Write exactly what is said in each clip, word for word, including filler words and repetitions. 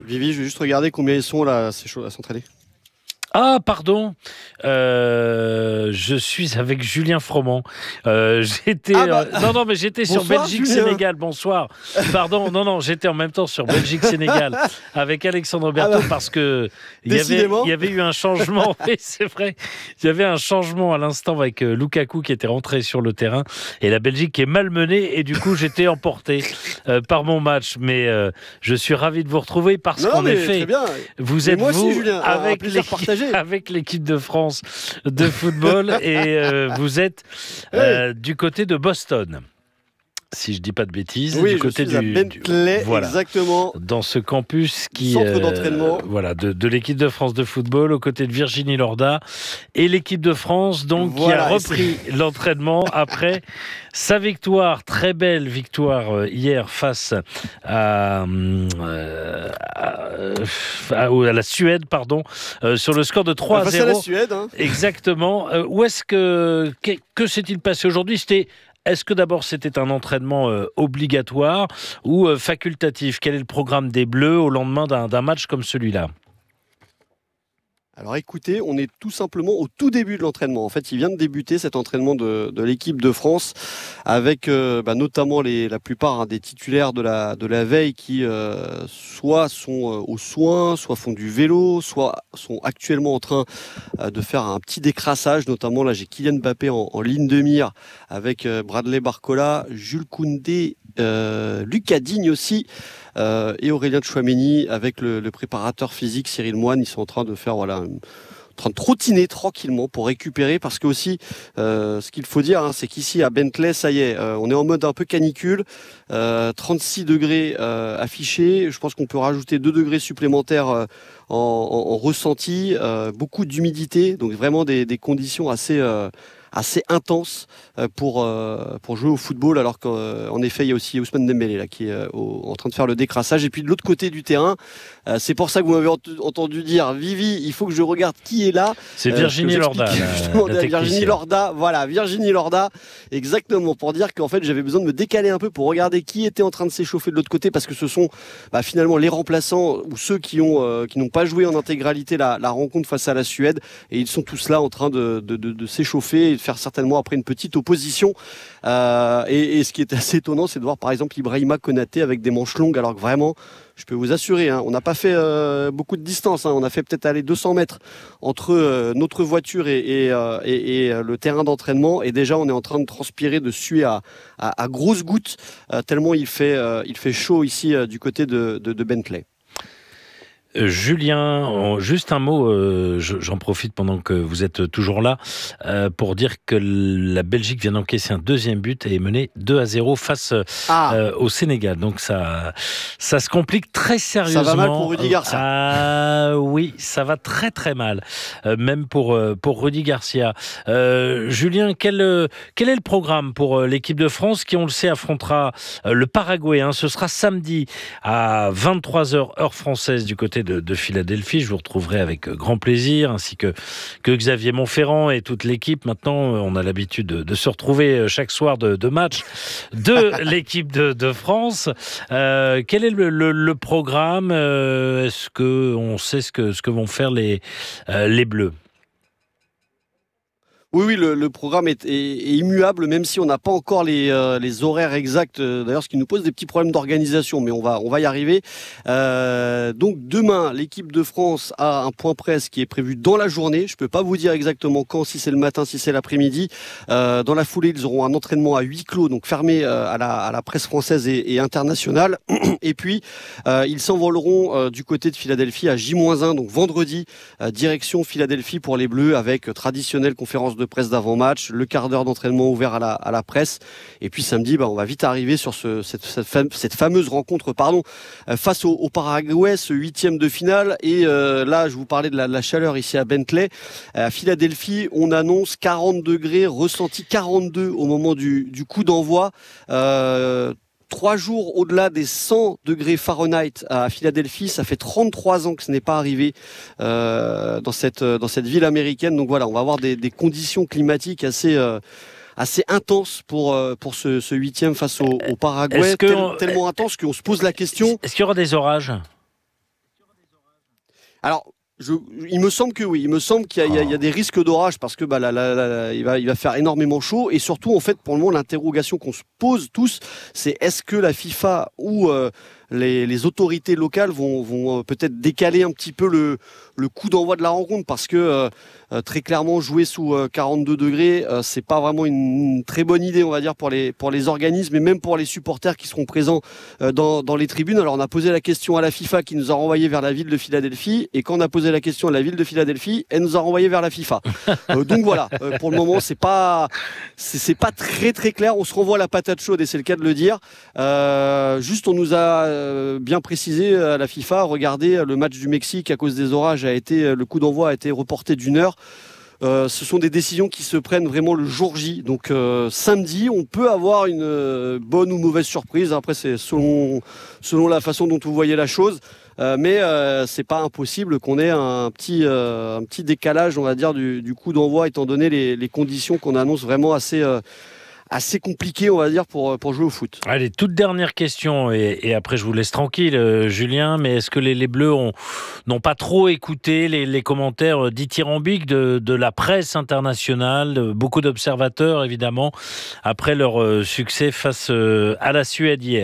Vivi, je vais juste regarder combien ils sont là, c'est chaud à s'entraîner. Ah, pardon, euh, je suis avec Julien Froment. Euh, j'étais, Ah euh, bah, non, non, mais j'étais sur bonsoir Julien. Belgique-Sénégal. Bonsoir. Pardon, non, non, j'étais en même temps sur Belgique-Sénégal avec Alexandre Ah Berthaud bah, parce que il y avait, il y décidément. avait eu un changement. Oui, c'est vrai. Il y avait un changement à l'instant avec euh, Lukaku qui était rentré sur le terrain et la Belgique qui est malmenée et du coup j'étais emporté euh, par mon match. Mais euh, je suis ravi de vous retrouver parce Non, qu'en mais très effet, bien. vous Mais êtes moi aussi, vous Julien, un, un avec plaisir l'équipe partagé. avec l'équipe de France de football et euh, vous êtes Oui, euh, du côté de Boston. Si je dis pas de bêtises, du oui, je côté suis à du, du- Bentley, voilà, exactement, dans ce campus du qui centre euh, d'entraînement. voilà de, de l'équipe de France de football aux côtés de Virginie Lorda et l'équipe de France donc qui a Voilà, et c'est repris l'entraînement après sa victoire, très belle victoire euh, hier face à, euh, à, à- à la Suède, pardon, euh, sur le score de trois euh, à face à la zéro. Suède. Hein. Exactement. Euh, où est-ce que que, que s'est-il passé aujourd'hui? C'était Est-ce que d'abord c'était un entraînement euh, obligatoire ou euh, facultatif? Quel est le programme des Bleus au lendemain d'un d'un match comme celui-là? Alors écoutez, on est tout simplement au tout début de l'entraînement. En fait, il vient de débuter cet entraînement de, de l'équipe de France avec euh, bah, notamment les, la plupart hein, des titulaires de la, de la veille qui euh, soit sont euh, aux soins, soit font du vélo, soit sont actuellement en train euh, de faire un petit décrassage. Notamment là, j'ai Kylian Mbappé en, en ligne de mire avec euh, Bradley Barcola, Jules Koundé, euh, Lucas Digne aussi. Euh, et Aurélien Tchouaméni avec le, le préparateur physique Cyril Moine, ils sont en train de faire voilà, un- en train de trottiner tranquillement pour récupérer parce que aussi euh, ce qu'il faut dire hein, c'est qu'ici à Bentley ça y est euh, on est en mode un peu canicule euh, trente-six degrés euh, affichés, je pense qu'on peut rajouter deux degrés supplémentaires euh, en, en- en ressenti, euh, beaucoup d'humidité, donc vraiment des, des conditions assez euh, assez intenses euh, pour, euh, pour jouer au football, alors qu'en effet, il y a aussi Ousmane Dembélé là, qui est euh, au- en train de faire le décrassage. Et puis de l'autre côté du terrain, euh, c'est pour ça que vous m'avez ent- entendu dire, Vivi, il faut que je regarde qui est là. C'est Euh, ce que Virginie Lorda, j'explique la, justement la à Virginie technicienne. Lorda. Voilà, Virginie Lorda, exactement, pour dire qu'en fait, j'avais besoin de me décaler un peu pour regarder qui était en train de s'échauffer de l'autre côté, parce que ce sont bah, finalement les remplaçants ou ceux qui ont euh, qui n'ont pas joué en intégralité la, la rencontre face à la Suède. Et ils sont tous là en train de, de, de, de s'échauffer et de faire certainement après une petite opposition. Euh, et, et ce qui est assez étonnant, c'est de voir par exemple Ibrahima Konaté avec des manches longues, alors que vraiment, je peux vous assurer, hein, on n'a pas fait euh, beaucoup de distance. Hein, on a fait peut-être aller deux cents mètres entre euh, notre voiture et, et, euh, et, et, euh, le terrain d'entraînement. Et déjà, on est en train de transpirer, de suer à, à, à grosses gouttes, euh, tellement il fait, euh, il fait chaud ici euh, du côté de, de, de Bentley. Euh, Julien, en- juste un mot, euh, je- j'en profite pendant que vous êtes toujours là, euh, pour dire que la Belgique vient d'encaisser un deuxième but et est menée deux à zéro face Ah, euh, au Sénégal. Donc ça, ça se complique très ça va mal pour sérieusement. Rudy Garcia. Ah oui, ça va très très mal, euh, même pour, euh, pour Rudy Garcia. Euh, Julien, quel, euh, quel est le programme pour euh, l'équipe de France qui, on le sait, affrontera euh, le Paraguay, hein. Ce sera samedi à vingt-trois heures heure française du côté de, de Philadelphie. Je vous retrouverai avec grand plaisir, ainsi que, que Xavier Montferrand et toute l'équipe. Maintenant, on a l'habitude de, de se retrouver chaque soir de, de match de l'équipe de, de France. Euh, quel est le, le- le programme? Euh, Est-ce que on sait ce que, ce que vont faire les, euh, les Bleus? Oui, oui, le, le programme est, est- est immuable, même si on n'a pas encore les, euh, les horaires exacts. euh, D'ailleurs, ce qui nous pose des petits problèmes d'organisation, mais on va, on va y arriver. Euh, donc demain, l'équipe de France a un point presse qui est prévu dans la journée. Je peux pas vous dire exactement quand, si c'est le matin, si c'est l'après-midi. Euh, dans la foulée, ils auront un entraînement à huis clos, donc fermé euh, à, la, à la presse française et, et internationale. Et puis, euh, ils s'envoleront euh, du côté de Philadelphie à J un, donc vendredi, euh, direction Philadelphie pour les Bleus, avec euh, traditionnelle conférence de presse d'avant-match, le quart d'heure d'entraînement ouvert à la, à la presse. Et puis samedi, bah, on va vite arriver sur ce, cette, cette, fame- cette fameuse rencontre pardon, euh, face au, au Paraguay, ce huitième de finale. Et euh, là, je vous parlais de la, de la chaleur ici à Bentley. À Philadelphie, on annonce quarante degrés, ressenti quarante-deux au moment du, du coup d'envoi. Euh, Trois jours au-delà des cent degrés Fahrenheit à Philadelphie, ça fait trente-trois ans que ce n'est pas arrivé euh, dans cette dans cette ville américaine. Donc voilà, on va avoir des, des conditions climatiques assez euh, assez intenses pour euh, pour ce, ce huitième face au, au Est-ce Paraguay, que tel- on- tellement intense qu'on se pose la question. est-ce qu'il y aura des orages? Alors, Je, il me semble que oui, il me semble qu'il y a, oh. il y a, il y a des risques d'orage parce que bah, là, là, là, là, il, va, il va faire énormément chaud et surtout en fait pour le moment l'interrogation qu'on se pose tous c'est est-ce que la FIFA ou euh, les, les autorités locales vont, vont euh, peut-être décaler un petit peu le, le coup d'envoi de la rencontre parce que euh, euh, très clairement jouer sous euh, quarante-deux degrés euh, c'est pas vraiment une, une très bonne idée on va dire pour les, pour les organismes et même pour les supporters qui seront présents euh, dans, dans les tribunes. Alors on a posé la question à la FIFA qui nous a renvoyé vers la ville de Philadelphie et quand on a posé la question à la ville de Philadelphie, elle nous a renvoyé vers la FIFA. Euh, donc voilà, euh, pour le moment, c'est pas, c'est, c'est pas très très clair. On se renvoie à la patate chaude et c'est le cas de le dire. Euh, juste, on nous a euh, bien précisé à la FIFA, regardez, le match du Mexique à cause des orages a été, le coup d'envoi a été reporté d'une heure. Euh, ce sont des décisions qui se prennent vraiment le jour J. Donc euh, samedi, on peut avoir une euh, bonne ou mauvaise surprise. Après, c'est selon, selon la façon dont vous voyez la chose. Euh, mais euh, c'est pas impossible qu'on ait un petit, euh, un petit décalage, on va dire, du, du coup d'envoi, étant donné les, les conditions qu'on annonce vraiment assez, euh, assez compliquées, on va dire, pour, pour jouer au foot. Allez, toute dernière question, et, et après je vous laisse tranquille, euh, Julien, mais est-ce que les, les Bleus ont, n'ont pas trop écouté les, les commentaires dithyrambiques de, de la presse internationale, de beaucoup d'observateurs, évidemment, après leur euh, succès face euh, à la Suède hier ?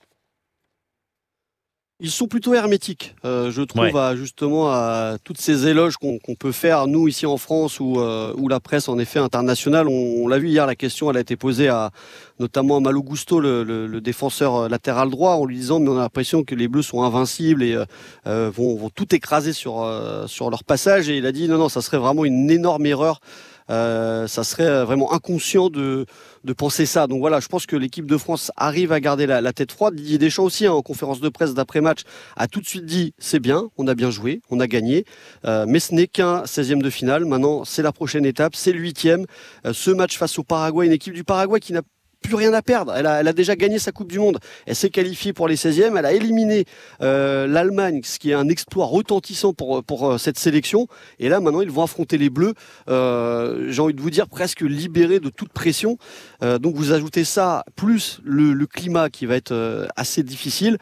Ils sont plutôt hermétiques, euh, je trouve, ouais. à, justement à toutes ces éloges qu'on, qu'on peut faire, nous, ici en France, ou euh, où la presse, en effet, internationale. On, on l'a vu hier, la question, elle a été posée à, notamment à Malo Gusto, le, le, le défenseur latéral droit, en lui disant, mais on a l'impression que les Bleus sont invincibles et euh, vont, vont tout écraser sur, euh, sur leur passage. Et il a dit, non, non, ça serait vraiment une énorme erreur. Euh, ça serait vraiment inconscient de, de penser ça. Donc voilà, je pense que l'équipe de France arrive à garder la, la tête froide. Didier Deschamps aussi, hein, en conférence de presse d'après-match, a tout de suite dit c'est bien, on a bien joué, on a gagné, euh, mais ce n'est qu'un seizième de finale. Maintenant, c'est la prochaine étape, c'est le huitième. Euh, ce match face au Paraguay, une équipe du Paraguay qui n'a plus rien à perdre. Elle a, elle a déjà gagné sa Coupe du Monde. Elle s'est qualifiée pour les seizièmes. Elle a éliminé euh, l'Allemagne, ce qui est un exploit retentissant pour, pour euh, cette sélection. Et là, maintenant, ils vont affronter les Bleus. Euh, j'ai envie de vous dire presque libérés de toute pression. Euh, donc, vous ajoutez ça, plus le, le climat qui va être euh, assez difficile.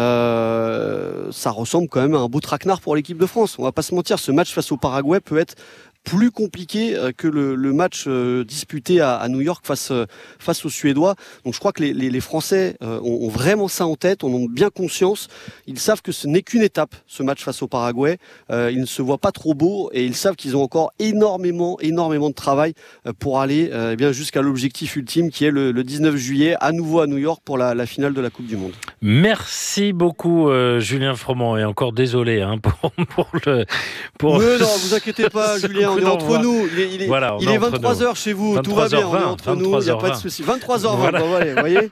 Euh, ça ressemble quand même à un beau traquenard pour l'équipe de France. On va pas se mentir, ce match face au Paraguay peut être plus compliqué que le, le match euh, disputé à, à New York face, euh, face aux Suédois. Donc je crois que les, les, les Français euh, ont, ont vraiment ça en tête, en ont bien conscience. Ils savent que ce n'est qu'une étape, ce match face au Paraguay. Euh, ils ne se voient pas trop beaux et ils savent qu'ils ont encore énormément, énormément de travail euh, pour aller euh, eh bien, jusqu'à l'objectif ultime qui est le, le dix-neuf juillet, à nouveau à New York pour la, la finale de la Coupe du Monde. Merci beaucoup euh, Julien Froment et encore désolé hein, pour, pour le... Pour... Mais non, vous inquiétez pas Julien, on est entre nous. Il est, il est, voilà, il est vingt-trois heures chez vous, tout va bien, on est entre nous, il n'y a pas de souci. vingt-trois heures vingt, voilà. Bon, allez, vous voyez.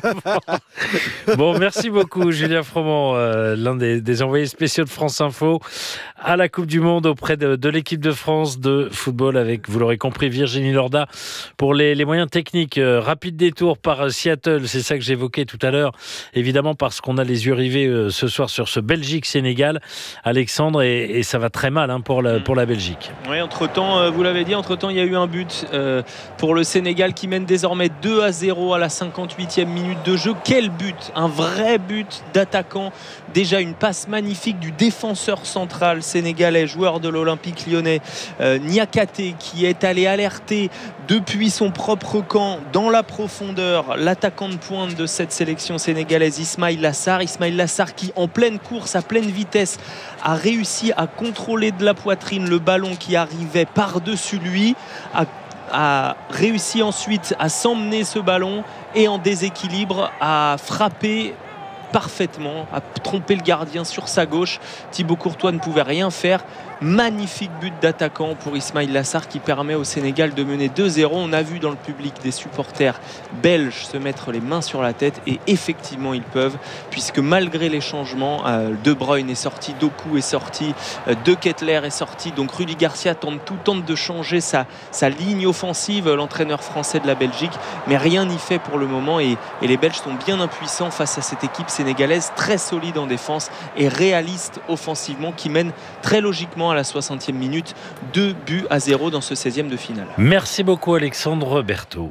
Bon, merci beaucoup Julien Froment, euh, l'un des, des envoyés spéciaux de France Info à la Coupe du Monde auprès de, de l'équipe de France de football avec, vous l'aurez compris, Virginie Lorda pour les, les moyens techniques. Euh, rapide détour par Seattle, c'est ça que j'évoquais tout à l'heure, évidemment parce qu'on a les yeux rivés euh, ce soir sur ce Belgique-Sénégal, Alexandre, et, et ça va très mal hein, pour, la, pour la Belgique. Oui, entre-temps, euh, vous l'avez dit, entre-temps, il y a eu un but euh, pour le Sénégal qui mène désormais deux à zéro à la cinquante-huitième minute de jeu. Quel but! Un vrai but d'attaquant. Déjà une passe magnifique du défenseur central sénégalais, joueur de l'Olympique lyonnais, euh, Niakate, qui est allé alerter depuis son propre camp dans la profondeur l'attaquant de pointe de cette sélection sénégalaise, Ismaïla Sarr. Ismaïla Sarr qui, en pleine course, à pleine vitesse, a réussi à contrôler de la poitrine le ballon qui arrivait par-dessus lui, a a réussi ensuite à s'emmener ce ballon et en déséquilibre à frapper parfaitement, à tromper le gardien sur sa gauche. Thibaut Courtois ne pouvait rien faire. Magnifique but d'attaquant pour Ismaïla Sarr qui permet au Sénégal de mener deux zéro. On a vu dans le public des supporters belges se mettre les mains sur la tête et effectivement ils peuvent, puisque malgré les changements, euh, De Bruyne est sorti, Doku est sorti, euh, De Ketelaere est sorti, donc Rudi Garcia tente tout, tente de changer sa, sa ligne offensive, l'entraîneur français de la Belgique, mais rien n'y fait pour le moment et, et les Belges sont bien impuissants face à cette équipe sénégalaise très solide en défense et réaliste offensivement qui mène très logiquement à la soixantième minute, deux buts à zéro dans ce seizième de finale. Merci beaucoup Alexandre Berthaud.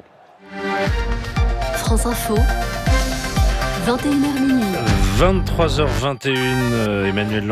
France Info, vingt et une heures minuit. vingt-trois heures vingt et une, Emmanuel